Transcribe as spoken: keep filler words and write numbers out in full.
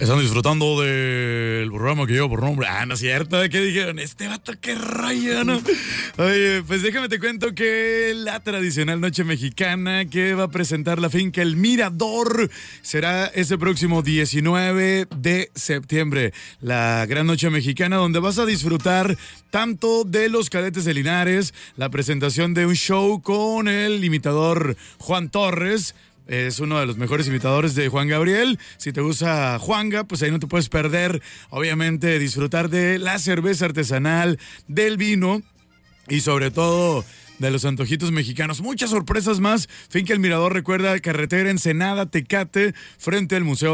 Están disfrutando del programa que lleva por nombre. Ah, no es cierto. ¿Qué dijeron? Este vato, qué rayo, ¿no? Oye, pues déjame te cuento que la tradicional noche mexicana que va a presentar la finca El Mirador será ese próximo diecinueve de septiembre. La gran noche mexicana donde vas a disfrutar tanto de los Cadetes de Linares, la presentación de un show con el imitador Juan Torres. Es uno de los mejores imitadores de Juan Gabriel. Si te gusta Juanga, pues ahí no te puedes perder, obviamente, disfrutar de la cerveza artesanal, del vino y sobre todo de los antojitos mexicanos. Muchas sorpresas más. Finca El Mirador, recuerda, carretera Ensenada, Tecate, frente al Museo